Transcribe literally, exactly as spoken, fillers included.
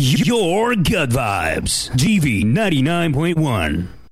Your gut vibes. G V ninety-nine point one.